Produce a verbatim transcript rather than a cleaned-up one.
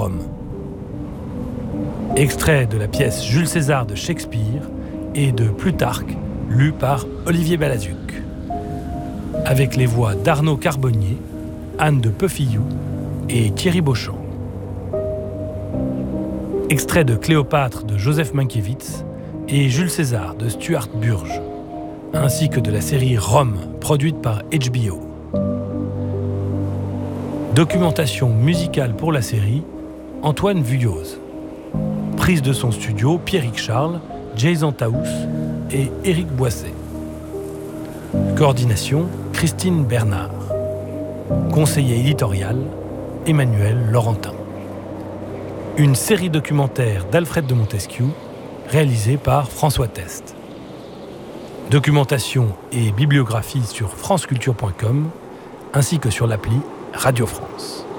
Rome. Extrait de la pièce Jules César de Shakespeare et de Plutarque, lu par Olivier Balazuc. Avec les voix d'Arnaud Carbonnier, Anne de Peufillou et Thierry Beauchamp. Extrait de Cléopâtre de Joseph Mankiewicz et Jules César de Stuart Burge, ainsi que de la série Rome, produite par H B O. Documentation musicale pour la série, Antoine Vuilloz. Prise de son studio, Pierrick Charles, Jason Taous et Éric Boisset. Coordination, Christine Bernard. Conseiller éditorial, Emmanuel Laurentin. Une série documentaire d'Alfred de Montesquiou, réalisée par François Test. Documentation et bibliographie sur franceculture point com, ainsi que sur l'appli Radio France.